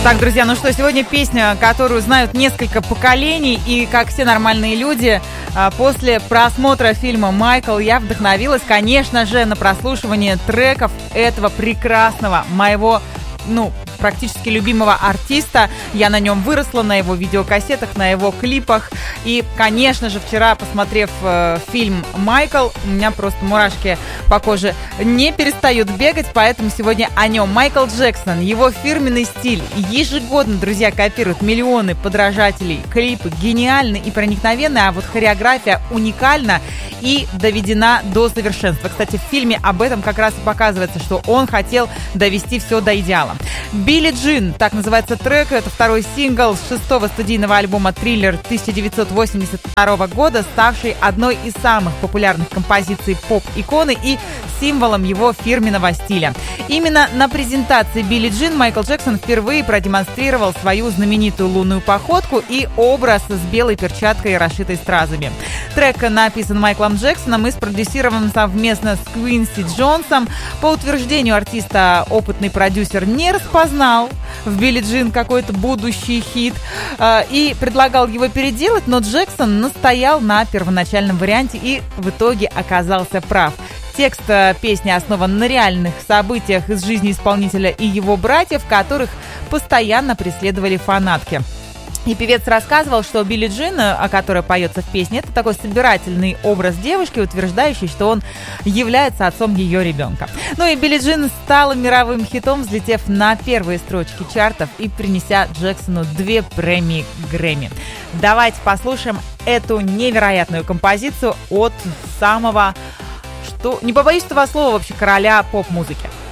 Так, друзья, ну что, сегодня песня, которую знают несколько поколений, и как все нормальные люди, после просмотра фильма «Майкл» я вдохновилась, конечно же, на прослушивание треков этого прекрасного моего, практически любимого артиста. Я на нем выросла, на его видеокассетах, на его клипах. И, конечно же, вчера, посмотрев фильм «Майкл», у меня просто мурашки по коже не перестают бегать, поэтому сегодня о нем. Майкл Джексон, его фирменный стиль ежегодно, друзья, копируют миллионы подражателей. Клипы гениальны и проникновенны, а вот хореография уникальна и доведена до совершенства. Кстати, в фильме об этом как раз и показывается, что он хотел довести все до идеала. «Билли Джин», так называется трек, это второй сингл с 6-го студийного альбома «Триллер» 1982 года, ставший одной из самых популярных композиций поп-иконы и символом его фирменного стиля. Именно на презентации «Билли Джин» Майкл Джексон впервые продемонстрировал свою знаменитую лунную походку и образ с белой перчаткой, расшитой стразами. Трек написан Майклом Джексоном и спродюсирован совместно с Квинси Джонсом. По утверждению артиста, опытный продюсер не распознал в «Билли Джин» какой-то будущий хит и предлагал его переделать, но Джексон настоял на первоначальном варианте и в итоге оказался прав. Текст песни основан на реальных событиях из жизни исполнителя и его братьев, которых постоянно преследовали фанатки. И певец рассказывал, что Билли Джин, о которой поется в песне, это такой собирательный образ девушки, утверждающий, что он является отцом ее ребенка. Ну и Билли Джин стала мировым хитом, взлетев на первые строчки чартов и принеся Джексону 2 премии Грэмми. Давайте послушаем эту невероятную композицию от самого, не побоюсь этого слова, вообще короля поп-музыки.